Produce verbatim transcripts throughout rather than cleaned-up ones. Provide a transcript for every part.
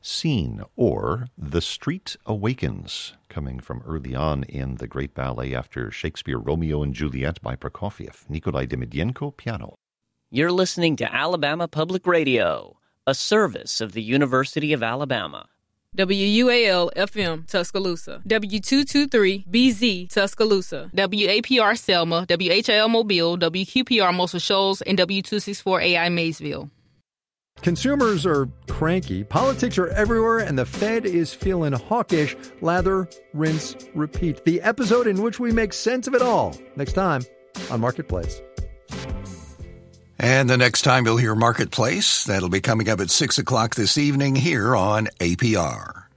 Scene, or The Street Awakens, coming from early on in the great ballet after Shakespeare, Romeo and Juliet by Prokofiev. Nikolai Demidyenko, piano. You're listening to Alabama Public Radio, a service of the University of Alabama. W U A L F M, Tuscaloosa. W two twenty-three B Z, Tuscaloosa. W A P R Selma, W H I L Mobile, W Q P R Muscle Shoals, and W two sixty-four A I Maysville. Consumers are cranky, politics are everywhere, and the Fed is feeling hawkish. Lather, rinse, repeat. The episode in which we make sense of it all. Next time on Marketplace. And the next time you'll hear Marketplace, that'll be coming up at six o'clock this evening here on A P R.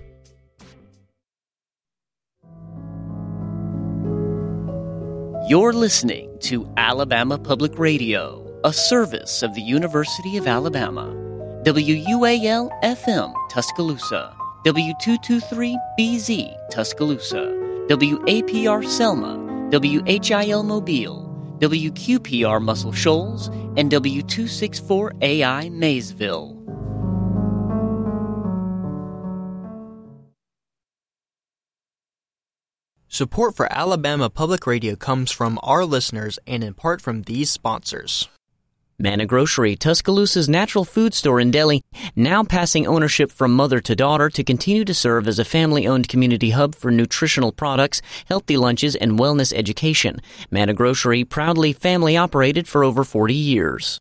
You're listening to Alabama Public Radio, a service of the University of Alabama. W U A L F M, Tuscaloosa. W two twenty-three B Z, Tuscaloosa. W A P R Selma. W H I L Mobile. W Q P R Muscle Shoals, and W two sixty-four A I Maysville. Support for Alabama Public Radio comes from our listeners and in part from these sponsors. Manna Grocery, Tuscaloosa's natural food store in Delhi, now passing ownership from mother to daughter to continue to serve as a family-owned community hub for nutritional products, healthy lunches, and wellness education. Manna Grocery, proudly family-operated for over forty years.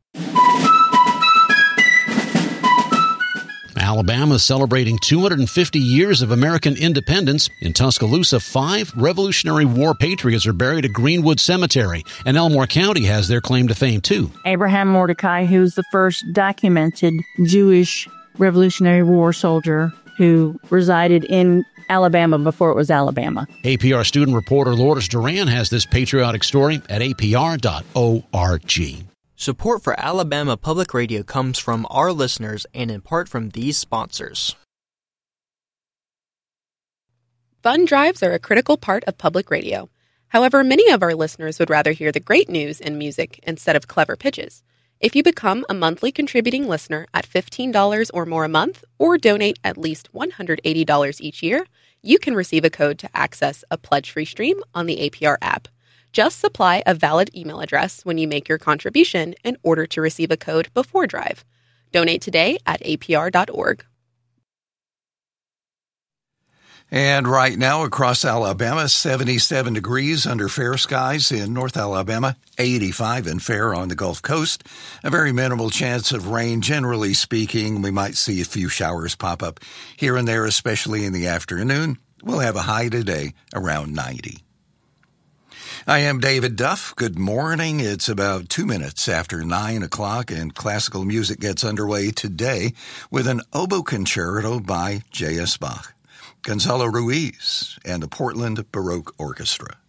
Alabama is celebrating two hundred fifty years of American independence. In Tuscaloosa, five Revolutionary War patriots are buried at Greenwood Cemetery, and Elmore County has their claim to fame, too. Abraham Mordecai, who's the first documented Jewish Revolutionary War soldier who resided in Alabama before it was Alabama. A P R student reporter Lourdes Duran has this patriotic story at A P R dot org. Support for Alabama Public Radio comes from our listeners and in part from these sponsors. Fund drives are a critical part of public radio. However, many of our listeners would rather hear the great news and music instead of clever pitches. If you become a monthly contributing listener at fifteen dollars or more a month, or donate at least one hundred eighty dollars each year, you can receive a code to access a pledge-free stream on the A P R app. Just supply a valid email address when you make your contribution in order to receive a code before drive. Donate today at A P R dot org. And right now across Alabama, seventy-seven degrees under fair skies in North Alabama, eighty-five in fair on the Gulf Coast. A very minimal chance of rain, generally speaking. We might see a few showers pop up here and there, especially in the afternoon. We'll have a high today around ninety. I am David Duff. Good morning. It's about two minutes after nine o'clock, and classical music gets underway today with an oboe concerto by J S Bach, Gonzalo Ruiz, and the Portland Baroque Orchestra.